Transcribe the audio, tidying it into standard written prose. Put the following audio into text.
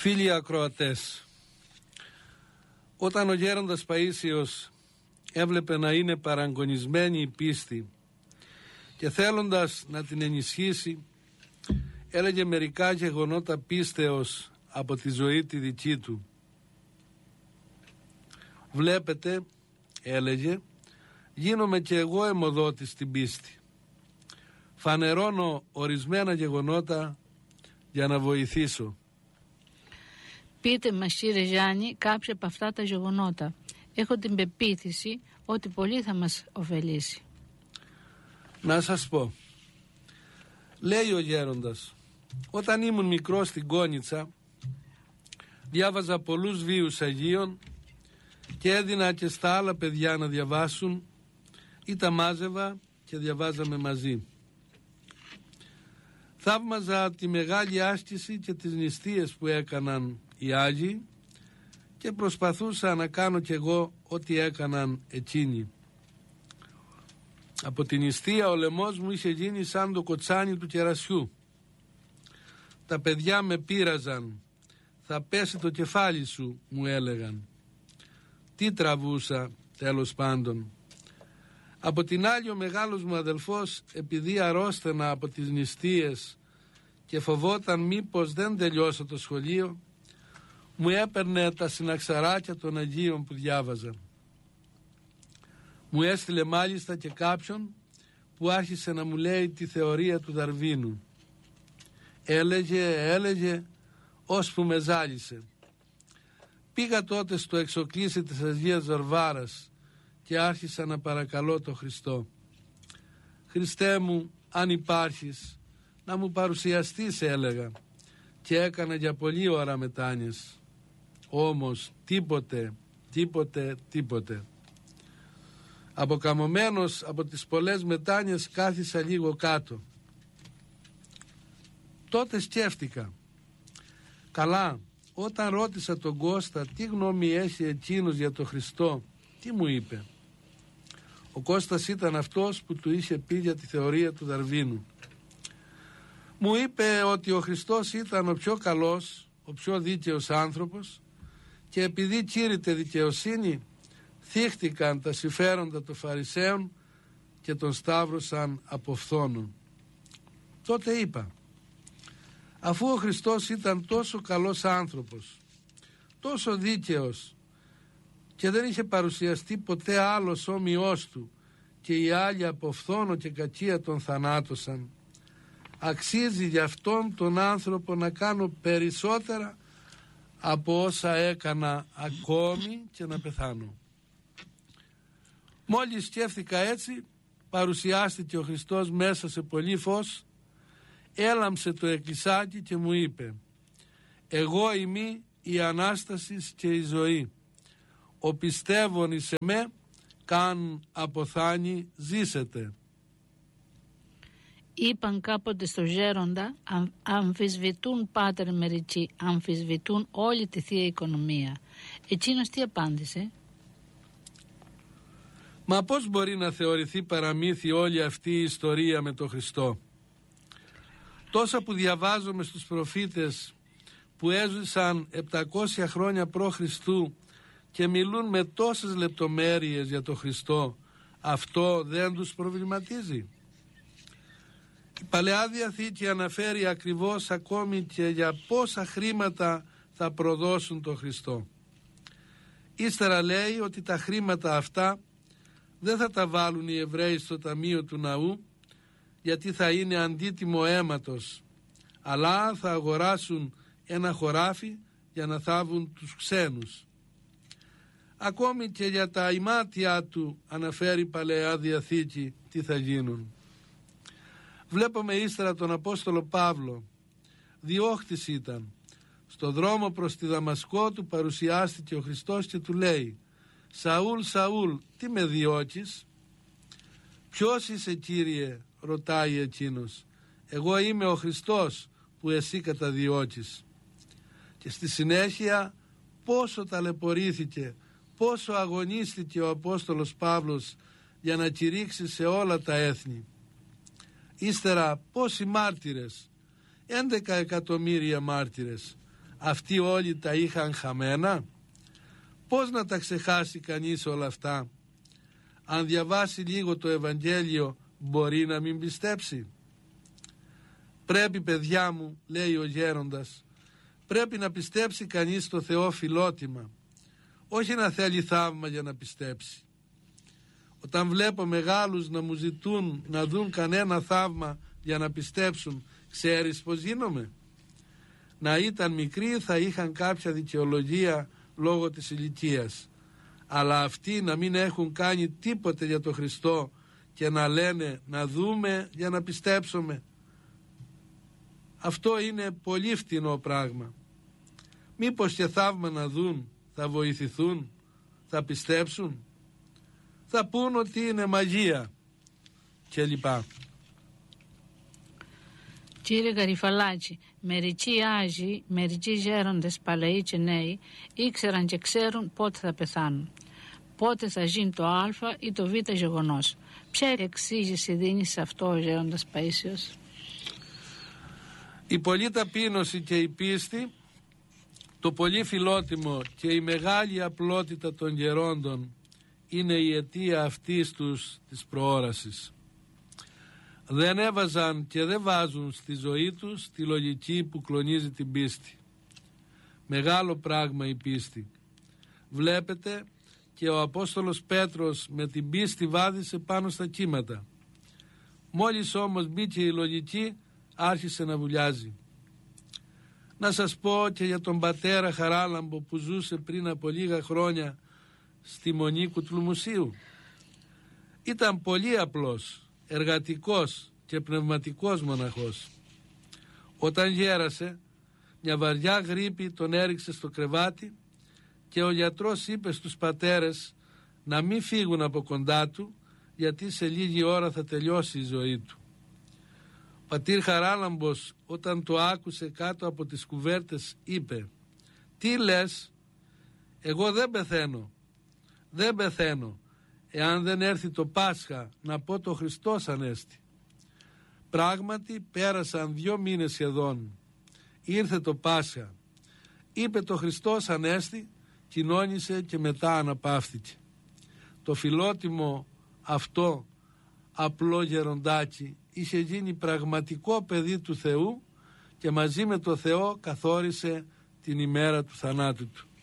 Φίλοι ακροατές, όταν ο γέροντας Παΐσιος έβλεπε να είναι παραγωνισμένη η πίστη και θέλοντας να την ενισχύσει, έλεγε μερικά γεγονότα πίστεως από τη ζωή τη δική του. Βλέπετε, έλεγε, γίνομαι και εγώ αιμοδότης στην πίστη. Φανερώνω ορισμένα γεγονότα για να βοηθήσω. Πείτε μας, κύριε Γιάννη, κάποια από αυτά τα γεγονότα. Έχω την πεποίθηση ότι πολύ θα μας ωφελήσει. Να σας πω. Λέει ο γέροντας, όταν ήμουν μικρός στην Κόνιτσα, διάβαζα πολλούς βίους Αγίων και έδινα και στα άλλα παιδιά να διαβάσουν ή τα μάζευα και διαβάζαμε μαζί. Θαύμαζα τη μεγάλη άσκηση και τις νηστείες που έκαναν οι Άγιοι και προσπαθούσα να κάνω κι εγώ ό,τι έκαναν εκείνοι. Από την νηστεία ο λαιμός μου είχε γίνει σαν το κοτσάνι του κερασιού. Τα παιδιά με πείραζαν. Θα πέσει το κεφάλι σου, μου έλεγαν. Τι τραβούσα, τέλος πάντων. Από την άλλη ο μεγάλος μου αδελφός, επειδή αρρώστενα από τις νηστείες και φοβόταν μήπως δεν τελειώσω το σχολείο, μου έπαιρνε τα συναξαράκια των Αγίων που διάβαζα. Μου έστειλε μάλιστα και κάποιον που άρχισε να μου λέει τη θεωρία του Δαρβίνου. Έλεγε, ώσπου με ζάλισε. Πήγα τότε στο εξοκλήσι της Αγίας Βαρβάρας και άρχισα να παρακαλώ τον Χριστό. Χριστέ μου, αν υπάρχεις, να μου παρουσιαστείς, έλεγα, και έκανα για πολλή ώρα μετάνοιες. Όμως τίποτε. Αποκαμωμένος από τις πολλές μετάνοιες κάθισα λίγο κάτω. Τότε σκέφτηκα, καλά, όταν ρώτησα τον Κώστα τι γνώμη έχει εκείνος για τον Χριστό, τι μου είπε? Ο Κώστας ήταν αυτός που του είχε πει για τη θεωρία του Δαρβίνου. Μου είπε ότι ο Χριστός ήταν ο πιο καλός, ο πιο δίκαιος άνθρωπος και επειδή κήρυτε δικαιοσύνη, θύχτηκαν τα συμφέροντα των Φαρισαίων και τον σταύρωσαν από φθόνον. Τότε είπα, αφού ο Χριστός ήταν τόσο καλός άνθρωπος, τόσο δίκαιος και δεν είχε παρουσιαστεί ποτέ άλλος όμοιός του και οι άλλοι από φθόνο και κακία τον θανάτωσαν, αξίζει για αυτόν τον άνθρωπο να κάνω περισσότερα από όσα έκανα ακόμη και να πεθάνω. Μόλις σκέφτηκα έτσι, παρουσιάστηκε ο Χριστός μέσα σε πολύ φως, έλαμψε το εκκλησάκι και μου είπε, εγώ είμαι η Ανάσταση και η ζωή. Ο πιστεύων εις εμέ, καν αποθάνει ζήσετε. Είπαν κάποτε στο γέροντα, αμφισβητούν πάτερ μερικοί, αμφισβητούν όλη τη Θεία Οικονομία. Εκείνος τι απάντησε? Μα πώς μπορεί να θεωρηθεί παραμύθι όλη αυτή η ιστορία με τον Χριστό? Τόσα που διαβάζουμε στους προφήτες που έζησαν 700 χρόνια π.Χ. και μιλούν με τόσες λεπτομέρειες για τον Χριστό, αυτό δεν τους προβληματίζει? Η Παλαιά Διαθήκη αναφέρει ακριβώς ακόμη και για πόσα χρήματα θα προδώσουν τον Χριστό. Ύστερα λέει ότι τα χρήματα αυτά δεν θα τα βάλουν οι Εβραίοι στο ταμείο του ναού, γιατί θα είναι αντίτιμο αίματος, αλλά θα αγοράσουν ένα χωράφι για να θάβουν τους ξένους. Ακόμη και για τα ημάτια του αναφέρει η Παλαιά Διαθήκη τι θα γίνουν. Βλέπουμε ύστερα τον Απόστολο Παύλο, διώχτης ήταν. Στο δρόμο προς τη Δαμασκό του παρουσιάστηκε ο Χριστός και του λέει, Σαούλ, Σαούλ, τι με διώκεις? Ποιος είσαι, Κύριε? Ρωτάει εκείνος. Εγώ είμαι ο Χριστός που εσύ καταδιώκεις. Και στη συνέχεια πόσο ταλαιπωρήθηκε, πόσο αγωνίστηκε ο Απόστολος Παύλος για να κηρύξει σε όλα τα έθνη. Ύστερα πόσοι μάρτυρες, 11 εκατομμύρια μάρτυρες, αυτοί όλοι τα είχαν χαμένα? Πώς να τα ξεχάσει κανείς όλα αυτά? Αν διαβάσει λίγο το Ευαγγέλιο μπορεί να μην πιστέψει. Πρέπει, παιδιά μου, λέει ο γέροντας, πρέπει να πιστέψει κανείς στο Θεό φιλότιμα, όχι να θέλει θαύμα για να πιστέψει. Όταν βλέπω μεγάλους να μου ζητούν να δουν κανένα θαύμα για να πιστέψουν, ξέρεις πως γίνομαι? Να ήταν μικροί θα είχαν κάποια δικαιολογία λόγω της ηλικίας, αλλά αυτοί να μην έχουν κάνει τίποτε για τον Χριστό και να λένε να δούμε για να πιστέψουμε. Αυτό είναι πολύ φτηνό πράγμα. Μήπως και θαύμα να δουν, θα βοηθηθούν, θα πιστέψουν? Θα πούν ότι είναι μαγεία και λοιπά. Κύριε Γαριφαλάκη, μερικοί Άγιοι, μερικοί γέροντες παλαιοί και νέοι ήξεραν και ξέρουν πότε θα πεθάνουν. Πότε θα γίνει το Α ή το Β γεγονός. Ποια εξήγηση δίνει σε αυτό ο γέροντας Παΐσιος? Η πολλή ταπείνωση και η πίστη, το πολύ φιλότιμο και η μεγάλη απλότητα των γερόντων είναι η αιτία αυτής τους της προόρασης. Δεν έβαζαν και δεν βάζουν στη ζωή τους τη λογική που κλονίζει την πίστη. Μεγάλο πράγμα η πίστη. Βλέπετε και ο Απόστολος Πέτρος με την πίστη βάδισε πάνω στα κύματα. Μόλις όμως μπήκε η λογική άρχισε να βουλιάζει. Να σας πω και για τον πατέρα Χαράλαμπο που ζούσε πριν από λίγα χρόνια στη Μονή Κουτλουμουσίου. Ήταν πολύ απλός, εργατικός και πνευματικός μοναχός. Όταν γέρασε, μια βαριά γρίπη τον έριξε στο κρεβάτι και ο γιατρός είπε στους πατέρες να μην φύγουν από κοντά του, γιατί σε λίγη ώρα θα τελειώσει η ζωή του. Ο πατήρ Χαράλαμπος όταν το άκουσε κάτω από τις κουβέρτες είπε «Τι λες? Εγώ δεν πεθαίνω. Δεν πεθαίνω. Εάν δεν έρθει το Πάσχα να πω το Χριστός Ανέστη». Πράγματι πέρασαν 2 μήνες σχεδόν. Ήρθε το Πάσχα. Είπε το Χριστός Ανέστη, κοινώνησε και μετά αναπαύθηκε. Το φιλότιμο αυτό απλό γεροντάκι είχε γίνει πραγματικό παιδί του Θεού και μαζί με το Θεό καθόρισε την ημέρα του θανάτου του.